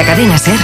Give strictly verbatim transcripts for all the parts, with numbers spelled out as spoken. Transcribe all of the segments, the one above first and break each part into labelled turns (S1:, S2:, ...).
S1: la cadena SER.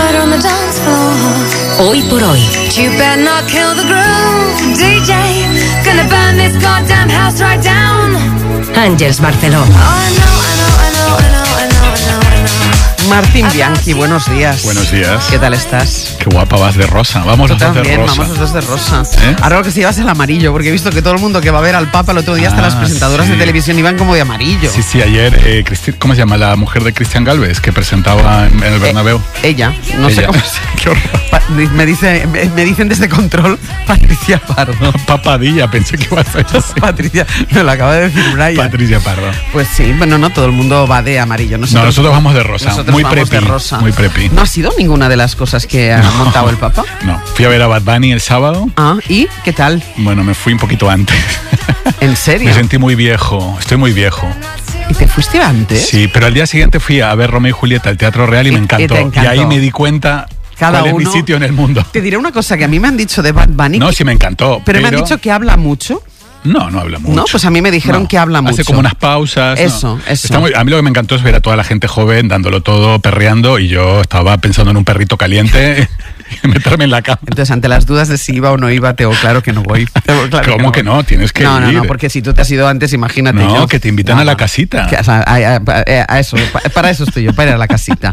S1: Hoy por hoy.
S2: You better not kill the groove, D J. Gonna burn this goddamn house right down.
S1: Ángeles Barceló.
S2: Oh, I know, I know, I know, I know, I know, I know, I know.
S3: Martín Bianchi, buenos días.
S4: Buenos días.
S3: ¿Qué tal estás?
S4: Qué guapa vas de rosa. Vamos
S3: Tú
S4: los dos de
S3: también,
S4: rosa.
S3: vamos los dos de rosa.
S4: ¿Eh?
S3: Ahora lo que se lleva es el amarillo, porque he visto que todo el mundo que va a ver al Papa el otro día, hasta
S4: Ah,
S3: las presentadoras
S4: sí.
S3: de televisión iban como de amarillo.
S4: Sí, sí, ayer, eh, Cristi- ¿cómo se llama la mujer de Cristian Galvez que presentaba en, en el Bernabéu?
S3: Eh, ella, no sé
S4: Ella.
S3: cómo se
S4: Qué horror.
S3: Pa- me, dice, me, me dicen desde control Patricia Pardo.
S4: Papadilla, pensé que iba a ser así.
S3: Patricia, me lo acaba de decir Brian.
S4: Patricia Pardo.
S3: Pues sí, bueno, no todo el mundo va de amarillo. Nosotros,
S4: No, nosotros vamos de rosa.
S3: nosotros
S4: Muy
S3: vamos
S4: preppy.
S3: de rosa.
S4: Muy preppy.
S3: ¿No ha sido ninguna de las cosas que ha montado el Papa?
S4: No, fui a ver a Bad Bunny el sábado.
S3: Ah, ¿y qué tal?
S4: Bueno, me fui un poquito antes.
S3: ¿En serio?
S4: Me sentí muy viejo, estoy muy viejo.
S3: ¿Y te fuiste antes?
S4: Sí, pero al día siguiente fui a ver Romeo y Julieta al Teatro Real y,
S3: Y-
S4: me
S3: y te
S4: encantó. Y,
S3: encantó.
S4: ahí me di cuenta
S3: Cada
S4: cuál es
S3: uno-
S4: mi sitio en el mundo.
S3: Te diré una cosa que a mí me han dicho de Bad Bunny.
S4: No,
S3: que-
S4: sí me encantó.
S3: pero, me han dicho que habla mucho.
S4: No, no habla mucho.
S3: No, pues a mí me dijeron
S4: No.
S3: que habla mucho.
S4: Hace como unas pausas.
S3: Eso,
S4: no.
S3: eso.
S4: Está muy- a mí lo que me encantó es ver a toda la gente joven dándolo todo, perreando, y yo estaba pensando en un perrito caliente y meterme en la cama.
S3: Entonces, ante las dudas de si iba o no iba, tengo claro que no voy. Tengo claro
S4: ¿Cómo que no?
S3: voy.
S4: Tienes que
S3: No, no, no,
S4: ir.
S3: porque si tú te has ido antes, imagínate
S4: No,
S3: yo.
S4: que te invitan a la casita.
S3: Que, o sea, a, a- a- a eso, pa- para eso estoy yo, para ir a la casita.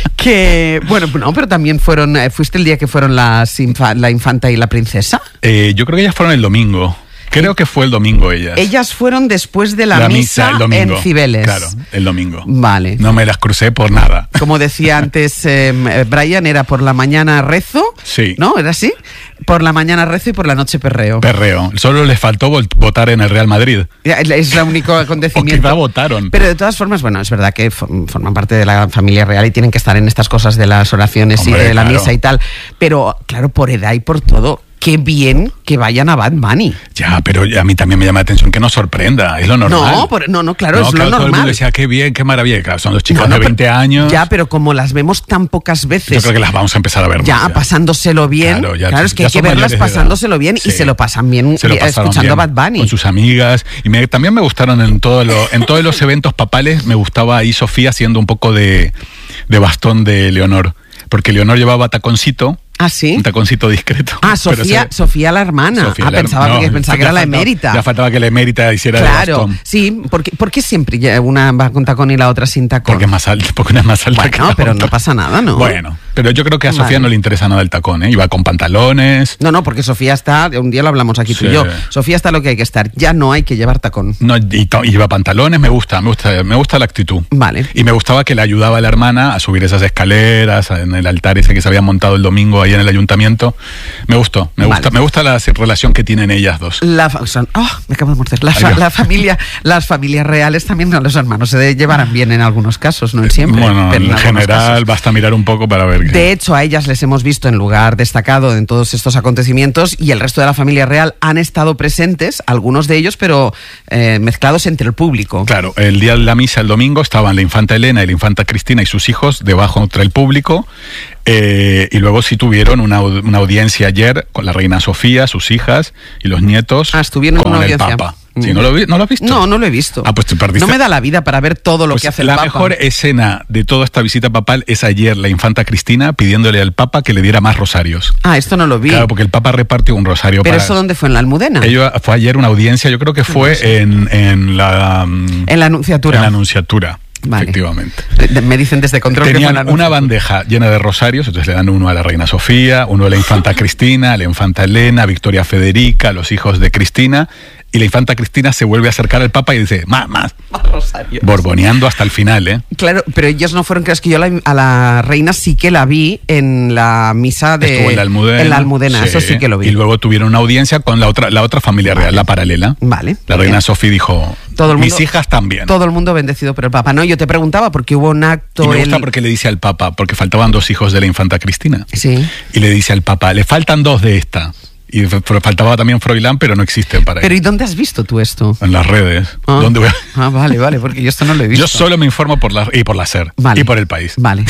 S3: Que, bueno, no, pero también fueron, eh, ¿fuiste el día que fueron las infa- la infanta y la princesa?
S4: Eh, yo creo que ellas fueron el domingo. Creo que fue el domingo ellas.
S3: Ellas fueron después de la, misa,
S4: el domingo.
S3: en Cibeles.
S4: Claro, el domingo.
S3: Vale.
S4: No me las crucé por nada.
S3: Como decía antes eh, Brian, era por la mañana rezo.
S4: Sí.
S3: ¿No? ¿Era así? Por la mañana rezo y por la noche perreo.
S4: Perreo. Solo les faltó vol- votar en el Real Madrid.
S3: Es el único
S4: O
S3: acontecimiento.
S4: quizá votaron.
S3: Pero de todas formas, bueno, es verdad que for- forman parte de la familia real y tienen que estar en estas cosas de las oraciones
S4: Hombre,
S3: y de la
S4: claro.
S3: misa y tal. Pero, claro, por edad y por todo, qué bien que vayan a Bad Bunny.
S4: Ya, pero a mí también me llama la atención que nos sorprenda. Es lo normal.
S3: No, por- no, no, claro,
S4: No,
S3: es
S4: claro,
S3: lo
S4: todo el mundo
S3: normal.
S4: decía, qué bien, qué maravilla. Claro, son los chicos
S3: No, no,
S4: de veinte
S3: pero-
S4: años.
S3: Ya, pero como las vemos tan pocas veces.
S4: Yo creo que las vamos a empezar a ver
S3: Ya,
S4: más, ya.
S3: pasándoselo bien.
S4: Claro,
S3: Claro,
S4: ya-
S3: es que
S4: ya
S3: hay que
S4: son
S3: verlas
S4: mayores de edad.
S3: pasándoselo bien y
S4: Sí.
S3: se lo pasan bien
S4: Se lo
S3: eh,
S4: pasaron
S3: escuchando
S4: bien
S3: a Bad Bunny.
S4: con sus amigas. Y me, también me gustaron en, todo lo- en todos los eventos papales, me gustaba ahí Sofía siendo un poco de, de bastón de Leonor. Porque Leonor llevaba taconcito,
S3: Ah, sí.
S4: un taconcito discreto.
S3: Ah,
S4: Pero
S3: Sofía,
S4: se-
S3: Sofía la hermana.
S4: Sofía,
S3: ah,
S4: la-
S3: pensaba,
S4: no,
S3: porque pensaba que
S4: ya
S3: era la
S4: faltaba-
S3: emérita.
S4: Ya faltaba que la emérita hiciera de
S3: Claro,
S4: bastón.
S3: sí, porque, ¿por qué siempre ya una va con tacón y la otra sin tacón?
S4: Porque es más alta, porque una es más alta que
S3: Bueno,
S4: la
S3: pero
S4: otra.
S3: no pasa nada, ¿no?
S4: Bueno, pero yo creo que a Sofía
S3: Vale.
S4: no le interesa nada el tacón, ¿eh? Iba con pantalones.
S3: No, no, porque Sofía está, un día lo hablamos aquí tú
S4: Sí.
S3: y yo, Sofía está lo que hay que estar, ya no hay que llevar tacón.
S4: No, y, to- y lleva pantalones, me gusta, me gusta, me gusta la actitud.
S3: Vale.
S4: Y me gustaba que le ayudaba a la hermana a subir esas escaleras en el altar ese que se habían montado el domingo ahí en el ayuntamiento. Me gustó, me gusta,
S3: Vale.
S4: me gusta la relación que tienen ellas dos.
S3: La, fa- son- oh, me acabo de morder. La, fa-
S4: Ahí va.
S3: la familia, las familias reales también, no, los hermanos se llevarán bien en algunos casos, no en siempre.
S4: Bueno,
S3: pero
S4: en
S3: algunos
S4: general
S3: casos.
S4: basta mirar un poco para ver que...
S3: De hecho, a ellas les hemos visto en lugar destacado en todos estos acontecimientos y el resto de la familia real han estado presentes, algunos de ellos, pero eh, mezclados entre el público.
S4: Claro, el día de la misa, el domingo, estaban la infanta Elena y la infanta Cristina y sus hijos debajo entre el público. Eh, y luego sí tuvieron una, au- una audiencia ayer con la reina Sofía, sus hijas y los nietos.
S3: Ah, estuvieron en
S4: con
S3: una
S4: el
S3: audiencia.
S4: Papa. Sí, ¿no, lo, vi- ¿No lo has visto?
S3: No, no lo he visto.
S4: Ah, pues te perdiste.
S3: No me da la vida para ver todo lo
S4: Pues
S3: que hace el
S4: la
S3: Papa.
S4: mejor escena de toda esta visita papal es ayer la infanta Cristina pidiéndole al Papa que le diera más rosarios.
S3: Ah, esto no lo vi.
S4: Claro, porque el Papa repartió un rosario
S3: ¿Pero
S4: para...
S3: eso dónde fue? ¿En la Almudena?
S4: Ello fue ayer una audiencia, yo creo que fue en, en la... mm,
S3: En la Anunciatura.
S4: En la Anunciatura,
S3: Vale.
S4: efectivamente.
S3: De- Me dicen desde control que fue en
S4: Tenían
S3: la
S4: una
S3: Anunciatura.
S4: bandeja llena de rosarios, entonces le dan uno a la reina Sofía, uno a la infanta Cristina, a la infanta Elena, a Victoria Federica, a los hijos de Cristina, y la infanta Cristina se vuelve a acercar al Papa y dice, más, más,
S3: Más rosarios.
S4: borboneando hasta el final, ¿eh?
S3: Claro, pero ellos no fueron, creo que yo la- a la reina sí que la vi en la misa de...
S4: Estuvo en la Almudena.
S3: En la Almudena, eso sí que lo vi.
S4: Y luego tuvieron una audiencia con la otra, la otra familia real, la paralela.
S3: Vale.
S4: La reina
S3: Bien.
S4: Sofía dijo,
S3: Todo el mundo-
S4: mis hijas también.
S3: Todo el mundo bendecido por el Papa. No, yo te preguntaba porque hubo un acto...
S4: Y me gusta
S3: el-
S4: porque le dice al Papa, porque faltaban dos hijos de la infanta Cristina.
S3: Sí.
S4: Y le dice al Papa, le faltan dos de esta. Y f- faltaba también Froilán, pero no existe para
S3: Pero
S4: ir.
S3: ¿y dónde has visto tú esto?
S4: En las redes.
S3: Ah,
S4: ¿Dónde voy a-
S3: ah, vale, vale, porque yo esto no lo he visto.
S4: Yo solo me informo por la, y por la SER.
S3: Vale.
S4: Y por El País.
S3: Vale.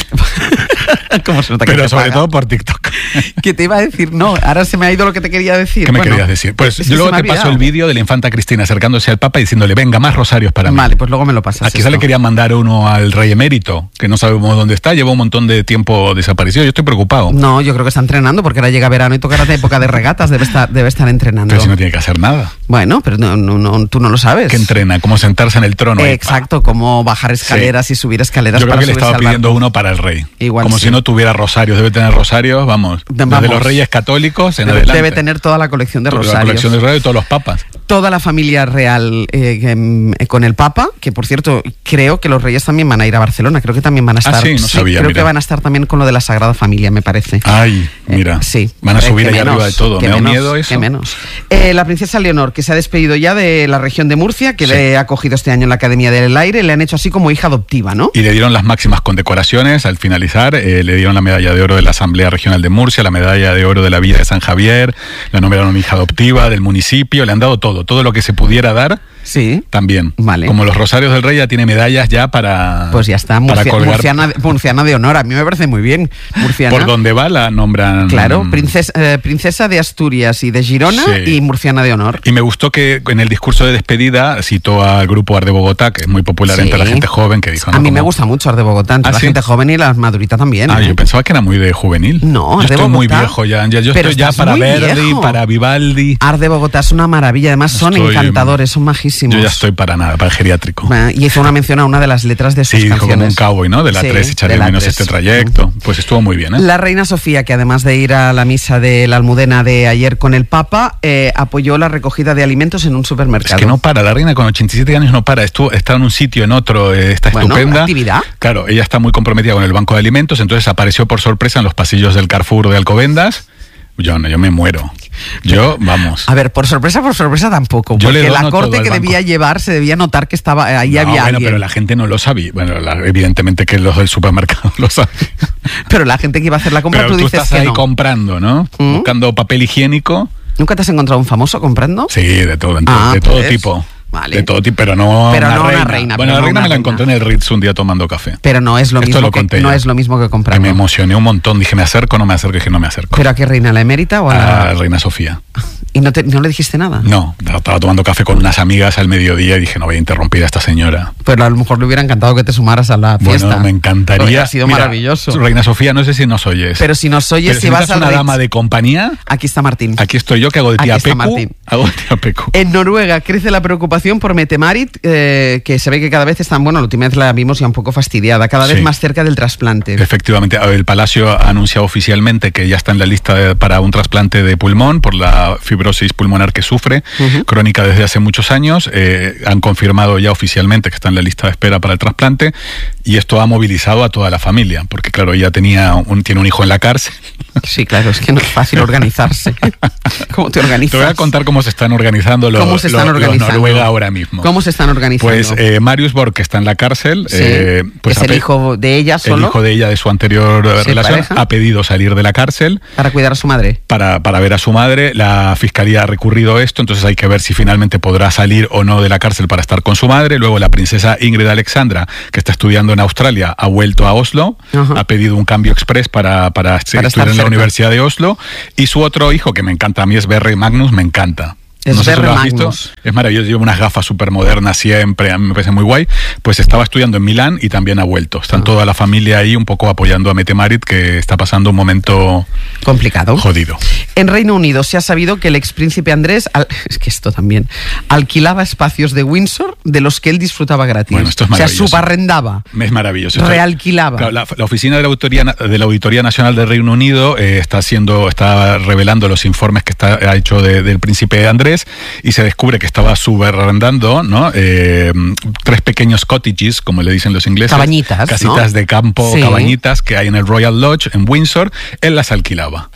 S3: ¿Cómo se nota que
S4: Pero
S3: te
S4: sobre
S3: paga?
S4: todo por TikTok.
S3: ¿Qué te iba a decir? No, ahora se me ha ido lo que te quería decir.
S4: ¿Qué me
S3: Bueno,
S4: querías decir? Pues
S3: es que
S4: luego
S3: se me
S4: te
S3: ha
S4: paso el
S3: olvidado.
S4: vídeo de la infanta Cristina acercándose al Papa y diciéndole, venga, más rosarios para mí.
S3: Vale, pues luego me lo pasas.
S4: A quizá
S3: esto.
S4: le querían mandar uno al rey emérito, que no sabemos dónde está, lleva un montón de tiempo desaparecido. Yo estoy preocupado.
S3: No, yo creo que está entrenando porque ahora llega verano y tocará la época de regatas, debe estar, debe estar entrenando.
S4: Pero si no tiene que hacer nada.
S3: Bueno, pero no, no, no, tú no lo sabes.
S4: ¿Qué entrena? ¿Cómo sentarse en el trono?
S3: Eh,
S4: ahí?
S3: Exacto, como bajar escaleras
S4: Sí.
S3: y subir escaleras
S4: Yo creo
S3: para
S4: que le
S3: subirse
S4: estaba
S3: al
S4: pidiendo
S3: barco.
S4: uno para el rey.
S3: Igual
S4: Como
S3: sí.
S4: si no tuviera rosarios. Debe tener rosarios, vamos.
S3: Vamos.
S4: Desde los reyes católicos en
S3: Debe,
S4: adelante.
S3: debe tener toda la colección de
S4: Toda
S3: rosarios.
S4: La colección de rosarios de todos los papas.
S3: Toda la familia real eh, que, mm, con el Papa, que por cierto, creo que los reyes también van a ir a Barcelona, creo que también van a
S4: Ah,
S3: estar.
S4: sí, no sabía,
S3: creo
S4: mira.
S3: que van a estar también con lo de la Sagrada Familia, me parece.
S4: Ay, mira.
S3: Eh, sí.
S4: Van a
S3: Eh,
S4: subir
S3: que
S4: allá
S3: menos,
S4: arriba de todo.
S3: que
S4: Me da
S3: menos,
S4: miedo eso.
S3: que menos. Eh, la princesa Leonor, que se ha despedido ya de la región de Murcia, que
S4: Sí.
S3: le ha acogido este año en la Academia del Aire, le han hecho así como hija adoptiva, ¿no?
S4: Y le dieron las máximas condecoraciones al finalizar. Eh, le dieron la medalla de oro de la Asamblea Regional de Murcia, la medalla de oro de la Villa de San Javier, la nombraron hija adoptiva del municipio, le han dado todo, todo lo que se pudiera dar.
S3: Sí.
S4: También.
S3: Vale.
S4: Como los Rosarios del Rey ya tiene medallas ya para.
S3: Pues ya está,
S4: para
S3: Murcia-
S4: colgar.
S3: murciana, murciana de honor. A mí me parece muy bien. Murciana.
S4: Por donde va la nombran.
S3: Claro, princesa, eh, princesa de Asturias y de Girona
S4: Sí.
S3: y murciana de honor.
S4: Y me gustó que en el discurso de despedida citó al grupo Ar de Bogotá, que es muy popular
S3: Sí.
S4: entre la gente joven, que dijo.
S3: A
S4: ¿no?
S3: mí me
S4: Como-
S3: gusta mucho Ar de Bogotá, entre
S4: ¿Ah,
S3: la
S4: sí?
S3: gente joven y la madurita también.
S4: Ah,
S3: ¿eh?
S4: yo pensaba que era muy de juvenil.
S3: No,
S4: yo
S3: Ar de
S4: estoy muy
S3: Bogotá.
S4: viejo ya. ya yo
S3: Pero
S4: estoy ya
S3: estás
S4: para
S3: muy
S4: Verdi,
S3: viejo.
S4: para Vivaldi.
S3: Ar de Bogotá es una maravilla, además son
S4: Estoy-
S3: encantadores, son majísimos.
S4: Yo ya estoy para nada, para el geriátrico.
S3: Ah, Y hizo una mención a una de las letras de sus
S4: Sí, dijo
S3: canciones.
S4: como un cowboy, ¿no? De la
S3: Sí,
S4: tres, echaré
S3: de la
S4: menos
S3: tres.
S4: este trayecto. Pues estuvo muy bien, ¿eh?
S3: La reina Sofía, que además de ir a la misa de la Almudena de ayer con el Papa, eh, apoyó la recogida de alimentos en un
S4: Es
S3: supermercado.
S4: que no para, la reina con ochenta y siete años no para, estuvo, está en un sitio, en otro, eh, está
S3: Bueno,
S4: estupenda.
S3: actividad.
S4: Claro, ella está muy comprometida con el Banco de Alimentos, entonces apareció por sorpresa en los pasillos del Carrefour de Alcobendas. Yo no, yo me muero. Yo, vamos.
S3: A ver, por sorpresa, por sorpresa tampoco.
S4: Yo le
S3: Porque
S4: dono
S3: la
S4: todo
S3: corte
S4: al
S3: que
S4: banco.
S3: debía llevar se debía notar que estaba ahí
S4: No,
S3: había
S4: bueno,
S3: alguien.
S4: pero la gente no lo sabía. Bueno, la- evidentemente que los del supermercado lo saben.
S3: Pero la gente que iba a hacer la compra,
S4: Pero
S3: tú
S4: tú
S3: dices
S4: estás
S3: que
S4: ahí
S3: no.
S4: comprando, ¿no?
S3: ¿Mm?
S4: Buscando papel higiénico.
S3: ¿Nunca te has encontrado un famoso comprando?
S4: Sí, de todo, de todo,
S3: Ah,
S4: de todo
S3: pues,
S4: tipo.
S3: vale.
S4: De todo tipo, pero no
S3: Pero
S4: una
S3: no una
S4: reina.
S3: reina,
S4: Bueno,
S3: pero
S4: la
S3: no
S4: reina
S3: una
S4: me la
S3: reina.
S4: encontré en el Ritz un día tomando café.
S3: Pero no es lo
S4: Esto
S3: mismo
S4: lo
S3: que
S4: conté
S3: no
S4: ya.
S3: es lo mismo que
S4: Que
S3: comprando.
S4: me emocioné un montón. Dije, ¿me acerco o no me acerco? Dije, no me acerco.
S3: ¿Pero a qué reina? ¿A la emérita o a la...?
S4: A Reina Sofía.
S3: ¿Y no, te- no le dijiste nada?
S4: No, estaba tomando café con unas amigas al mediodía y dije, no voy a interrumpir a esta señora.
S3: Pero a lo mejor le hubiera encantado que te sumaras a la fiesta.
S4: Bueno, me encantaría.
S3: Porque ha sido
S4: Mira,
S3: maravilloso.
S4: Reina Sofía, no sé si nos oyes.
S3: Pero si nos oyes,
S4: Pero
S3: si vas
S4: necesitas
S3: al
S4: una
S3: Ritz-
S4: dama de compañía,
S3: Aquí está Martín.
S4: aquí estoy yo que hago de
S3: Aquí
S4: tía
S3: está
S4: Pecu.
S3: Martín.
S4: Hago de tía Pecu.
S3: En Noruega crece la preocupación por Mette-Marit, eh, que se ve que cada vez están, bueno, la última vez la vimos ya un poco fastidiada, cada vez
S4: Sí.
S3: más cerca del trasplante.
S4: Efectivamente, el Palacio ha anunciado oficialmente que ya está en la lista de- para un trasplante de pulmón por la fibrosis pulmonar que sufre,
S3: Ujú.
S4: crónica desde hace muchos años. Eh, han confirmado ya oficialmente que está en la lista de espera para el trasplante y esto ha movilizado a toda la familia, porque claro, ella tenía un, tiene un hijo en la cárcel.
S3: Sí, claro, es que no es fácil organizarse. ¿Cómo te organizas?
S4: Te voy a contar cómo se están organizando los,
S3: ¿Cómo se están
S4: los- los
S3: organizando?
S4: Noruega ahora mismo.
S3: ¿Cómo se están organizando?
S4: Pues eh, Marius Borg, que está en la cárcel,
S3: Sí,
S4: eh, pues
S3: es
S4: ha
S3: el
S4: pe-
S3: hijo de ella
S4: el
S3: solo,
S4: hijo de ella de su anterior eh,
S3: Sí,
S4: relación,
S3: pareja.
S4: ha pedido salir de la cárcel
S3: para cuidar a su madre.
S4: para, para ver a su madre. La fiscalía ha recurrido esto, entonces hay que ver si finalmente podrá salir o no de la cárcel para estar con su madre. Luego la princesa Ingrid Alexandra, que está estudiando en Australia, ha vuelto a Oslo,
S3: Ajá.
S4: ha pedido un cambio express para, para, estudiar
S3: estar
S4: en la
S3: cerca.
S4: Universidad de Oslo. Y su otro hijo, que me encanta a mí, es Berry Magnus, me encanta.
S3: Es
S4: no sé si
S3: Berry
S4: lo has
S3: Magnus.
S4: visto. Es maravilloso, lleva unas gafas súper modernas siempre, a mí me parece muy guay. Pues estaba estudiando en Milán y también ha vuelto. Están
S3: Ah.
S4: toda la familia ahí un poco apoyando a Mette-Marit, que está pasando un momento
S3: Complicado.
S4: jodido.
S3: En Reino Unido se ha sabido que el expríncipe Andrés, al- es que esto también, alquilaba espacios de Windsor de los que él disfrutaba gratis.
S4: Bueno, esto es
S3: o sea,
S4: maravilloso.
S3: subarrendaba.
S4: Es maravilloso.
S3: Realquilaba.
S4: Claro, la, la oficina de la Auditoría, de la Auditoría Nacional del Reino Unido eh, está haciendo, está revelando los informes que está, ha hecho de- del príncipe Andrés y se descubre que estaba subarrendando, ¿no? Eh, tres pequeños cottages, como le dicen los ingleses.
S3: Cabañitas, ¿no?
S4: Casitas de campo,
S3: Sí.
S4: cabañitas que hay en el Royal Lodge en Windsor. Él las alquilaba.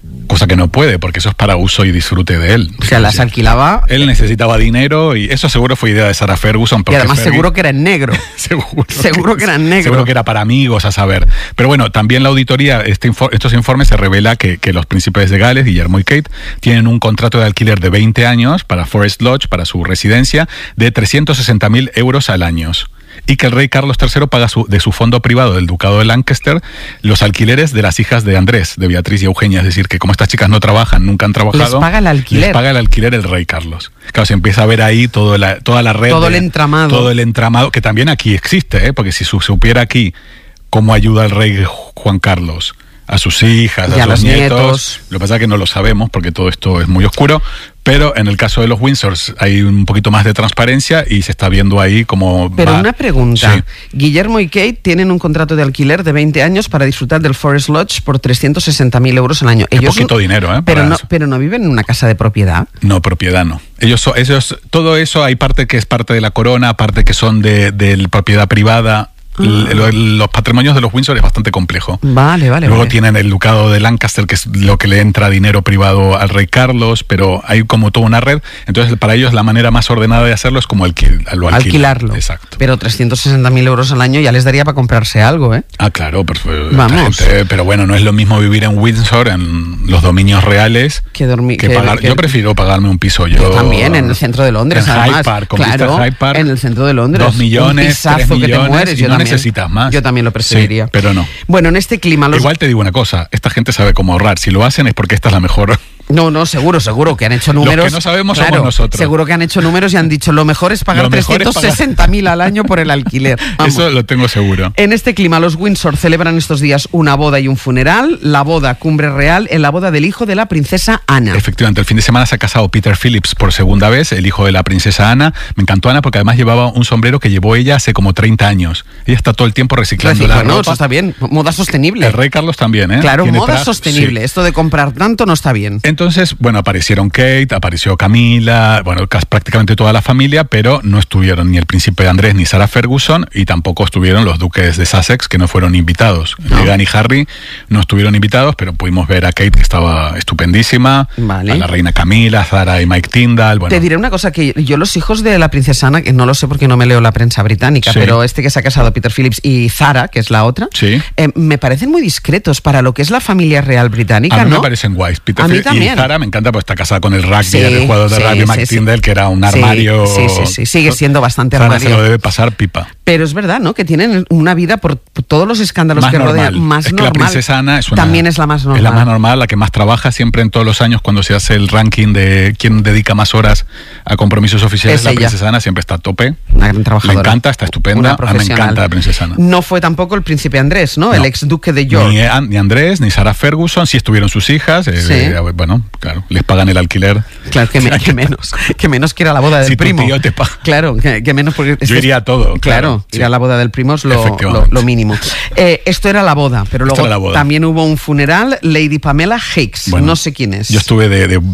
S4: Cosa que no puede, porque eso es para uso y disfrute de él.
S3: O sea, las alquilaba.
S4: Él necesitaba dinero y eso seguro fue idea de Sarah Ferguson.
S3: Y además
S4: Fergie,
S3: seguro que era en negro.
S4: seguro,
S3: seguro que, que era en negro.
S4: Seguro que era para amigos, a saber. Pero bueno, también la auditoría, este info, estos informes se revela que, que los príncipes de Gales, Guillermo y Kate, tienen un contrato de alquiler de veinte años para Forest Lodge, para su residencia, de trescientos sesenta mil euros al año. Y que el rey Carlos tercero paga su, de su fondo privado del ducado de Lancaster los alquileres de las hijas de Andrés, de Beatriz y Eugenia. Es decir, que como estas chicas no trabajan, nunca han trabajado...
S3: Les paga el alquiler.
S4: Les paga el alquiler el rey Carlos. Claro, se empieza a ver ahí todo la, toda la red...
S3: Todo
S4: de,
S3: el entramado.
S4: Todo el entramado, que también aquí existe, ¿eh? Porque si se supiera aquí cómo ayuda el rey Juan Carlos a sus hijas,
S3: y
S4: a,
S3: a
S4: sus
S3: los
S4: nietos.
S3: nietos.
S4: Lo que pasa es que no lo sabemos porque todo esto es muy oscuro, pero en el caso de los Windsors hay un poquito más de transparencia y se está viendo ahí cómo
S3: Pero
S4: va.
S3: una pregunta.
S4: Sí.
S3: Guillermo y Kate tienen un contrato de alquiler de veinte años para disfrutar del Forest Lodge por trescientos sesenta mil euros al año.
S4: Qué
S3: Ellos
S4: poquito
S3: no,
S4: dinero, ¿eh?
S3: Pero
S4: para
S3: no,
S4: eso.
S3: pero no viven en una casa de propiedad.
S4: No, propiedad no. Ellos, son, ellos, todo eso, hay parte que es parte de la corona, parte que son de, de propiedad privada. El, el, los patrimonios de los Windsor es bastante complejo.
S3: Vale, vale.
S4: Luego
S3: vale.
S4: tienen el ducado de Lancaster, que es lo que le entra dinero privado al rey Carlos, pero hay como toda una red. Entonces, para ellos la manera más ordenada de hacerlo es como alquil, lo alquilar.
S3: Alquilarlo.
S4: Exacto.
S3: Pero trescientos sesenta mil euros al año ya les daría para comprarse algo, ¿eh?
S4: Ah, claro, pero,
S3: Vamos.
S4: Gente, pero bueno, no es lo mismo vivir en Windsor, en los dominios reales,
S3: Que dormir.
S4: que pagar. Yo prefiero pagarme un piso yo.
S3: Yo también, en el centro de Londres,
S4: en
S3: además.
S4: Hyde Park, con
S3: claro,
S4: vista a Hyde Park,
S3: en el centro de Londres.
S4: Dos millones,
S3: un pisazo
S4: tres millones,
S3: que te mueres.
S4: y
S3: Yo
S4: no
S3: también.
S4: necesitas más.
S3: Yo también lo preferiría.
S4: Sí, pero no.
S3: Bueno, en este clima... Los...
S4: Igual te digo una cosa, esta gente sabe cómo ahorrar. Si lo hacen es porque esta es la mejor...
S3: No, no, seguro, seguro que han hecho números.
S4: Los que no sabemos
S3: claro,
S4: somos nosotros.
S3: Seguro que han hecho números y han dicho lo mejor es pagar trescientos sesenta mil al año por el alquiler. Vamos.
S4: Eso lo tengo seguro.
S3: En este clima, los Windsor celebran estos días una boda y un funeral. La boda, cumbre real, en la boda del hijo de la princesa Ana.
S4: Efectivamente, el fin de semana se ha casado Peter Phillips por segunda vez, el hijo de la princesa Ana. Me encantó Ana porque además llevaba un sombrero que llevó ella hace como treinta años. Ella está todo el tiempo reciclando
S3: Recicla,
S4: la
S3: no,
S4: ropa.
S3: eso está bien. Moda sostenible.
S4: El rey Carlos también, ¿eh?
S3: Claro,
S4: Tiene
S3: moda
S4: traje,
S3: sostenible.
S4: sí.
S3: Esto de comprar tanto no está bien.
S4: Entonces, bueno, aparecieron Kate, apareció Camila, bueno, casi prácticamente toda la familia, pero no estuvieron ni el príncipe Andrés ni Sarah Ferguson y tampoco estuvieron los duques de Sussex, que no fueron invitados.
S3: No.
S4: Meghan y Harry no estuvieron invitados, pero pudimos ver a Kate, que estaba estupendísima,
S3: Vale.
S4: a la reina Camila, Zara y Mike Tyndall. Bueno.
S3: Te diré una cosa, que yo los hijos de la princesa Ana, que no lo sé porque no me leo la prensa británica,
S4: Sí.
S3: pero este que se ha casado, Peter Phillips, y Zara, que es la otra,
S4: Sí.
S3: eh, me parecen muy discretos para lo que es la familia real británica,
S4: A mí
S3: ¿no?
S4: me parecen guays. Peter
S3: A mí
S4: Phillips
S3: también.
S4: y Zara me encanta porque está casada con el rugby,
S3: Sí,
S4: el jugador de
S3: sí,
S4: rugby, Mike
S3: sí, sí.
S4: Tyndall, que era un
S3: Sí,
S4: armario.
S3: sí, sí, sí, sigue siendo bastante
S4: Zara
S3: armario.
S4: se lo debe pasar pipa.
S3: Pero es verdad, ¿no? Que tienen una vida por todos los escándalos
S4: Más
S3: que
S4: normal.
S3: rodean más
S4: es que
S3: normal.
S4: la princesa Ana es una,
S3: También es la más normal.
S4: Es la más normal, la que más trabaja siempre en todos los años cuando se hace el ranking de quién dedica más horas a compromisos oficiales.
S3: Es
S4: la
S3: ella.
S4: princesa Ana siempre está a tope.
S3: Una gran trabajadora.
S4: Me encanta, está estupenda.
S3: Una
S4: A mí me
S3: profesional.
S4: encanta la princesa Ana.
S3: No fue tampoco el príncipe Andrés, ¿no?
S4: No.
S3: El ex duque de York.
S4: Ni, An- ni Andrés, ni Sarah Ferguson, sí estuvieron sus hijas. eh,
S3: Sí.
S4: eh, bueno, claro, les pagan el alquiler.
S3: Claro, que, me- que menos. Que menos que ir a la boda del
S4: Si tu
S3: primo.
S4: tío te paga.
S3: Claro, que, que menos porque...
S4: Yo iría a todo.
S3: Claro,
S4: Claro,
S3: ir
S4: sí.
S3: a la boda del primo es lo, lo,
S4: Efectivamente.
S3: lo mínimo. Eh, esto era la boda, pero
S4: Esto
S3: luego
S4: era la boda.
S3: también hubo un funeral. Lady Pamela Hicks,
S4: Bueno,
S3: no sé quién es.
S4: Yo estuve de, de-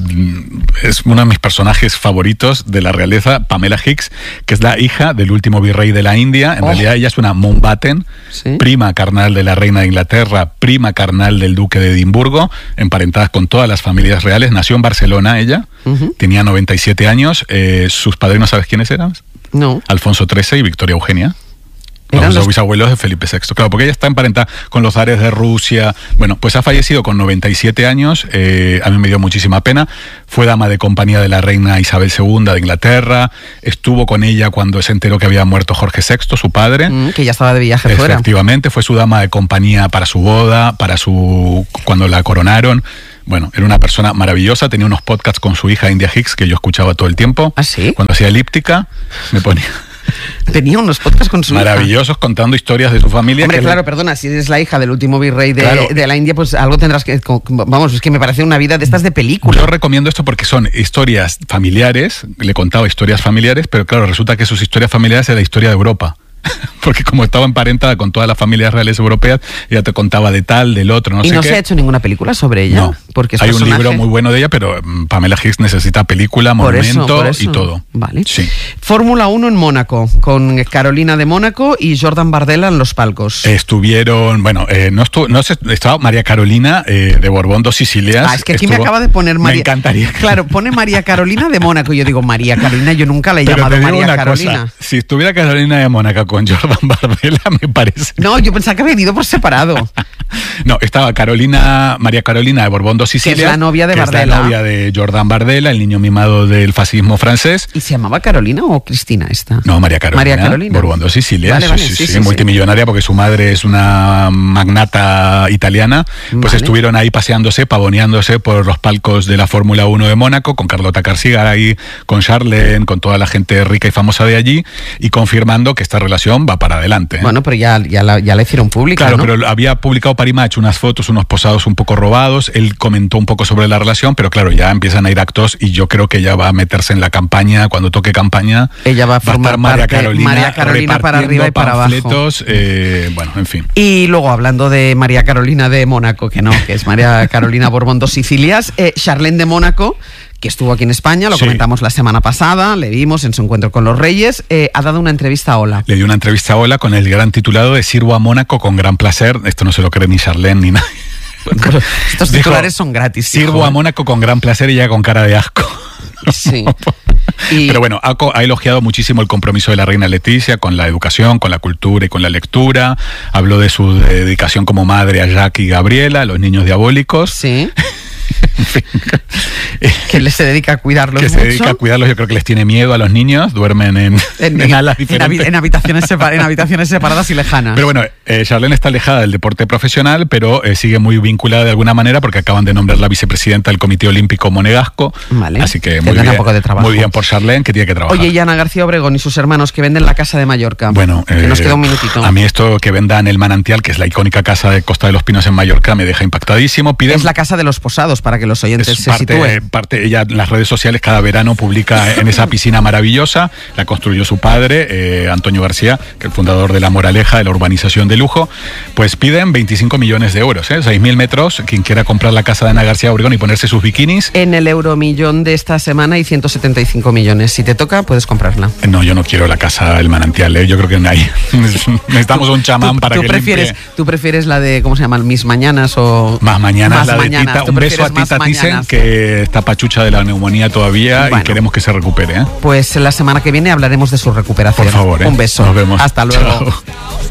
S4: Es uno de mis personajes favoritos de la realeza, Pamela Hicks, que es la hija del último virrey de la India. En
S3: Oh.
S4: realidad ella es una Mountbatten,
S3: Sí.
S4: prima carnal de la reina de Inglaterra, prima carnal del duque de Edimburgo, emparentadas con todas las familias reales. Nació en Barcelona ella,
S3: Ujú.
S4: tenía noventa y siete años. Eh, sus padrinos, ¿sabes quiénes eran?
S3: No.
S4: Alfonso trece y Victoria Eugenia.
S3: Eran
S4: Los,
S3: los-
S4: bisabuelos de Felipe sexto. Claro, porque ella está emparentada con los zares de Rusia. Bueno, pues ha fallecido con noventa y siete años. Eh, a mí me dio muchísima pena. Fue dama de compañía de la reina Isabel segunda de Inglaterra. Estuvo con ella cuando se enteró que había muerto Jorge sexto, su padre.
S3: Mm, que ya estaba de viaje fuera.
S4: Efectivamente, fue su dama de compañía para su boda, para su cuando la coronaron. Bueno, era una persona maravillosa. Tenía unos podcasts con su hija India Hicks que yo escuchaba todo el tiempo.
S3: ¿Ah, sí?
S4: Cuando hacía elíptica, me ponía...
S3: Tenía unos podcasts con su hija.
S4: Maravillosos, contando historias de su familia.
S3: Hombre,
S4: que
S3: claro,
S4: le-
S3: perdona, si eres la hija del último virrey de,
S4: Claro.
S3: de la India, pues algo tendrás que... como- Vamos, es que me parece una vida de estas de película.
S4: Yo recomiendo esto porque son historias familiares, le contaba historias familiares, pero claro, resulta que sus historias familiares es la historia de Europa. porque como estaba emparentada con todas las familias reales europeas, ella te contaba de tal, del otro, no
S3: ¿Y
S4: sé
S3: no
S4: qué.
S3: se ha hecho ninguna película sobre ella?
S4: No,
S3: porque es
S4: hay
S3: personaje...
S4: un libro muy bueno de ella, pero mm, Pamela Hicks necesita película,
S3: Por eso,
S4: monumento
S3: por eso.
S4: y todo.
S3: Vale.
S4: Sí.
S3: Fórmula uno en Mónaco, con Carolina de Mónaco y Jordan Bardella en los palcos.
S4: Estuvieron, bueno, eh, no estuvo, no sé, estaba María Carolina eh, de Borbón dos Sicilias.
S3: Ah, es que aquí
S4: estuvo,
S3: me acaba de poner María...
S4: Me encantaría.
S3: Claro, pone María Carolina de Mónaco. Y yo digo, María Carolina, yo nunca la he
S4: Pero
S3: llamado
S4: te digo
S3: María
S4: una
S3: Carolina.
S4: cosa, si estuviera Carolina de Mónaco con Jordan Bardella, me parece.
S3: No, yo pensaba que había venido por separado.
S4: No, estaba Carolina, María Carolina de Borbón dos Sicilias.
S3: Que es la novia de
S4: que
S3: Bardella.
S4: Es la novia de Jordan Bardella, el niño mimado del fascismo francés.
S3: ¿Y se llamaba Carolina o Cristina esta?
S4: No, María Carolina.
S3: María Carolina.
S4: Borbón dos Sicilias.
S3: Vale, vale,
S4: sí, sí,
S3: sí,
S4: sí,
S3: sí,
S4: multimillonaria porque su madre es una magnata italiana. Pues
S3: Vale.
S4: estuvieron ahí paseándose, pavoneándose por los palcos de la Fórmula uno de Mónaco, con Carlota Carcigaray, con Charlene, con toda la gente rica y famosa de allí, y confirmando que esta relación va para adelante. ¿eh?
S3: Bueno, pero ya, ya, la, ya la hicieron pública,
S4: Claro,
S3: ¿no?
S4: pero había publicado Parimach unas fotos, unos posados un poco robados. Él comentó un poco sobre la relación, pero claro, ya empiezan a ir actos y yo creo que ella va a meterse en la campaña. Cuando toque campaña,
S3: Ella va a formar
S4: estar María
S3: parte-
S4: Carolina,
S3: María Carolina para arriba y para abajo.
S4: panfletos, eh, bueno, en fin.
S3: Y luego, hablando de María Carolina de Mónaco, que no, que es María Carolina Borbón dos Sicilias, eh, Charlene de Mónaco, que estuvo aquí en España, lo
S4: Sí.
S3: comentamos la semana pasada, le vimos en su encuentro con los Reyes, eh, ha dado una entrevista a Hola.
S4: Le dio una entrevista a Hola con el gran titulado de Sirvo a Mónaco con gran placer. Esto no se lo cree ni Charlene ni nadie.
S3: Estos
S4: Dijo,
S3: titulares son gratis.
S4: Sirvo
S3: hijo,
S4: a
S3: ¿eh?
S4: Mónaco con gran placer y ya con cara de asco.
S3: Sí. Y-
S4: Pero bueno, ha, co- ha elogiado muchísimo el compromiso de la reina Leticia con la educación, con la cultura y con la lectura. Habló de su dedicación como madre a Jack y Gabriela, a los niños diabólicos.
S3: Sí.
S4: En fin.
S3: Que le se dedica a cuidarlos
S4: que
S3: mucho.
S4: se dedica a cuidarlos. Yo creo que les tiene miedo a los niños, duermen en,
S3: En,
S4: en alas
S3: en
S4: diferentes.
S3: habi- en habitaciones separ- en habitaciones separadas y lejanas.
S4: Pero bueno, eh, Charlene está alejada del deporte profesional, pero eh, sigue muy vinculada de alguna manera porque acaban de nombrar la vicepresidenta del Comité Olímpico Monegasco.
S3: Vale.
S4: Así que
S3: Tendrá
S4: muy bien,
S3: un poco de trabajo.
S4: muy bien por Charlene, que tiene que trabajar.
S3: Oye, y Ana García Obregón y sus hermanos que venden la casa de Mallorca.
S4: Bueno,
S3: que
S4: eh,
S3: nos queda un minutito.
S4: A mí esto que vendan el Manantial, que es la icónica casa de Costa de los Pinos en Mallorca, me deja impactadísimo. Piden,
S3: Es la casa de los posados, para que los oyentes
S4: es
S3: se
S4: parte,
S3: sitúen.
S4: parte, ella en las redes sociales cada verano publica en esa piscina maravillosa. La construyó su padre, eh, Antonio García, que es el fundador de La Moraleja, de la urbanización de lujo. Pues piden veinticinco millones de euros, ¿eh? seis mil metros. Quien quiera comprar la casa de Ana García Obregón y ponerse sus bikinis.
S3: En el euromillón de esta semana hay ciento setenta y cinco millones. Si te toca, puedes comprarla.
S4: No, yo no quiero la casa del Manantial, ¿eh? Yo creo que no hay. Necesitamos un chamán
S3: ¿Tú,
S4: para
S3: tú
S4: que
S3: prefieres,
S4: limpie.
S3: ¿Tú prefieres la de, ¿cómo se llama? Mis Mañanas o...?
S4: Más mañana
S3: Más
S4: la de
S3: mañanas.
S4: Tita.
S3: ¿Tú
S4: Un beso a
S3: prefieres
S4: Tita
S3: Más
S4: Thyssen,
S3: Mañanas?
S4: que está pachucha de la neumonía todavía
S3: Bueno.
S4: y queremos que se recupere, ¿eh?
S3: Pues la semana que viene hablaremos de su recuperación.
S4: Por favor, ¿eh?
S3: Un beso.
S4: Nos vemos.
S3: Hasta luego.
S4: Chao.